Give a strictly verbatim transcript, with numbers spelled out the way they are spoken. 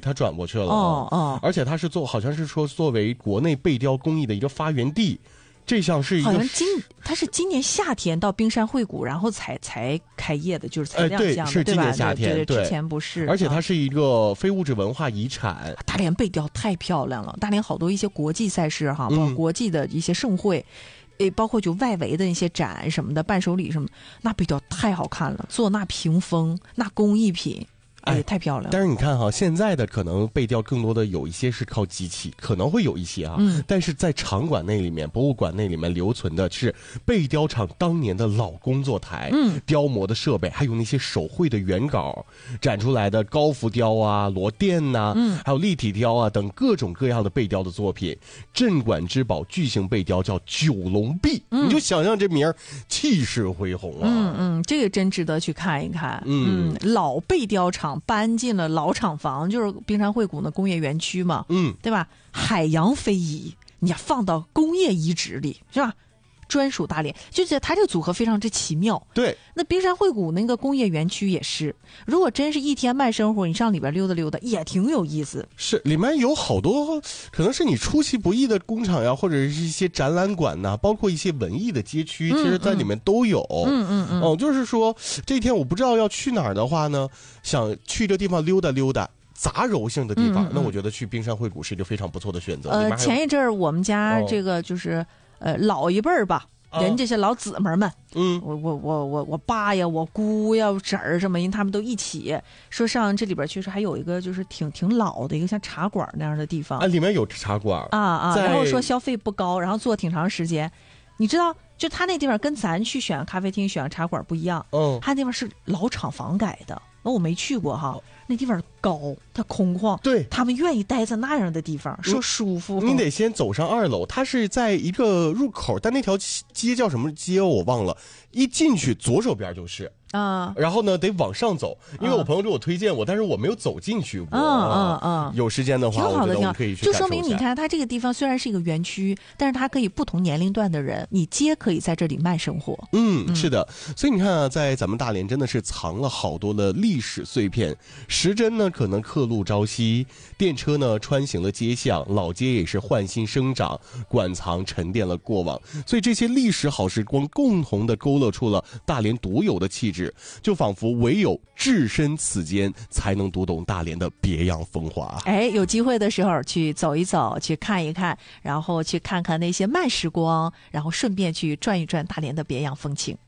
它转过去了。 哦哦， 而且它是做，好像是说作为国内背雕工艺的一个发源地。这项是一个， 好像今它是今年夏天到冰山会谷，然后才才开业的，就是才亮相的， 呃、对，是今年夏天， 对对，之前不是。 而且它是一个非物质文化遗产。 大连背雕太漂亮了，大连好多一些国际赛事哈，包括国际的一些盛会。诶，包括就外围的那些展什么的，伴手礼什么，那背雕太好看了，做那屏风，那工艺品。哎，太漂亮了！ 但是你看哈，现在的可能背雕更多的有一些是靠机器，可能会有一些啊。嗯。但是在场馆内里面、博物馆内里面留存的是背雕厂当年的老工作台，嗯，雕模的设备，还有那些手绘的原稿，展出来的高浮雕啊、螺钿呐、啊，嗯，还有立体雕啊等各种各样的背雕的作品。镇馆之宝巨型背雕叫九龙壁，嗯、你就想象这名儿气势恢宏啊。 嗯嗯，这个真值得去看一看。嗯，嗯老背雕厂。搬进了老厂房，就是冰山会谷的工业园区嘛，嗯，对吧？海洋非遗，你放到工业遗址里是吧？专属大连，就觉得它这个组合非常之奇妙。 对， 那冰山会谷那个工业园区也是，如果真是一天慢生活，你上里边溜达溜达也挺有意思。 是，里面有好多可能是你出其不意的工厂呀，或者是一些展览馆呐，包括一些文艺的街区，嗯、其实在里面都有。 嗯嗯嗯。 哦、嗯，就是说这一天我不知道要去哪儿的话呢，想去这地方溜达溜达。杂糅性的地方、嗯嗯，那我觉得去冰山会谷是一个非常不错的选择。 呃，前一阵儿我们家这个就是、哦、呃老一辈儿吧。人这些老姊妹们，嗯，我我我我我爸呀，我姑呀，我婶儿什么，人他们都一起说上这里边，确实还有一个就是挺挺老的一个像茶馆那样的地方啊，里面有茶馆啊啊，然后说消费不高，然后坐挺长时间，你知道，就他那地方跟咱去选咖啡厅、选茶馆不一样，嗯，他那地方是老厂房改的，那我没去过哈。那地方高，它空旷， 对， 他们愿意待在那样的地方，说舒服。 你得先走上二楼，它是在一个入口，但那条街叫什么街我忘了。一进去左手边就是啊，然后呢得往上走，因为我朋友给我推荐我，但是我没有走进去过。 嗯嗯嗯， 有时间的话， 挺好的，挺好， 可以去。 就说明你看，它这个地方虽然是一个园区，但是它可以不同年龄段的人，你皆可以在这里慢生活。 嗯，是的，所以你看啊，在咱们大连真的是藏了好多的历史碎片。时针呢可能刻录朝夕，电车呢穿行了街巷，老街也是焕新生长，馆藏沉淀了过往。所以这些历史好时光共同的勾勒出了大连独有的气质，就仿佛唯有置身此间才能读懂大连的别样风华。 哎，有机会的时候去走一走，去看一看，然后去看看那些慢时光，然后顺便去转一转大连的别样风情。